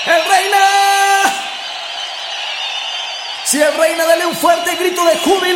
¡El Reina! Si el Reina, dale un fuerte grito de júbilo.